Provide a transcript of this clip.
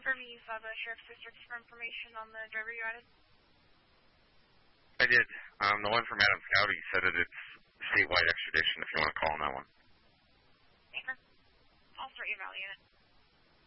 confirming you saw the sheriff's district for information on the driver you added? I did. The one from Adams County said that it's statewide extradition if you want to call on that one. Okay. I'll start evaluating it.